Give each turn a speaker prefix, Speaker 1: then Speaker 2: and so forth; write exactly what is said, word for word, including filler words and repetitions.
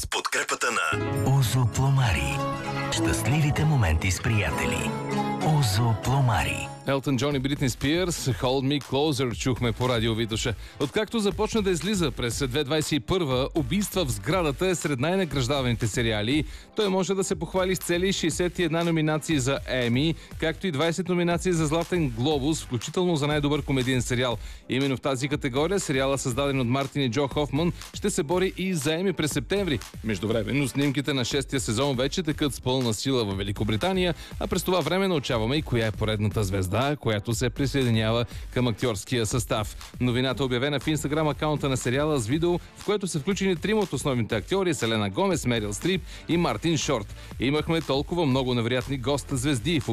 Speaker 1: с подкрепата на
Speaker 2: Озо Пломари. Щастливите моменти с приятели. Озо Пломари.
Speaker 3: Елтън Джон и Бритни Спиърс, Hold Me Closer чухме по радио Витоша. Откакто започна да излиза през две хиляди двадесет и първа, Убийства в сградата е сред най-награждаваните сериали. Той може да се похвали с цели шейсет и една номинации за Еми, както и двадесет номинации за Златен глобус, включително за най-добър комедиен сериал. Именно в тази категория сериала, създаден от Мартин и Джо Хофман, ще се бори и за Еми през септември. Междувременно снимките на шестия сезон вече текат с пълна сила в Великобритания, а през това време научаваме и коя е поредната звезда, която се присъединява към актьорския състав. Новината е обявена в инстаграм акаунта на сериала с видео, в което са включени трима от основните актьори: Селена Гомес, Мерил Стрип и Мартин Шорт. Имахме толкова много невероятни гост-звезди в